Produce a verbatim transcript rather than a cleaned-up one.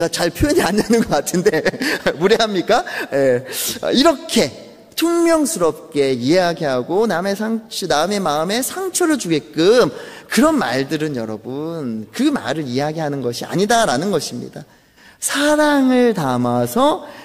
잘 표현이 안 되는 것 같은데 무례합니까? 예. 이렇게 퉁명스럽게 이야기하고 남의 상처, 남의 마음에 상처를 주게끔 그런 말들은 여러분 그 말을 이야기하는 것이 아니다라는 것입니다. 사랑을 담아서